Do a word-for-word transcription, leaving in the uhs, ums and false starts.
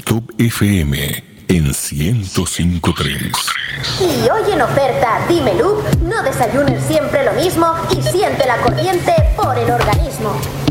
Top F M en ciento cinco punto tres. Y hoy en oferta Dime Loop, no desayunes siempre lo mismo y siente la corriente por el organismo.